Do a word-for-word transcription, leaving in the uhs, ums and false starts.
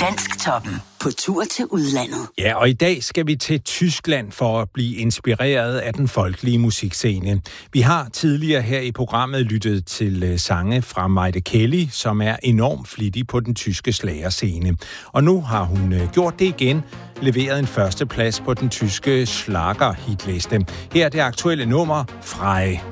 Dansktoppen. På tur til udlandet. Ja, og i dag skal vi til Tyskland for at blive inspireret af den folkelige musikscene. Vi har tidligere her i programmet lyttet til sange fra Maite Kelly, som er enormt flittig på den tyske slagerscene. Og nu har hun gjort det igen, leveret en førsteplads på den tyske schlager-hitliste. Her er det aktuelle nummer Frei.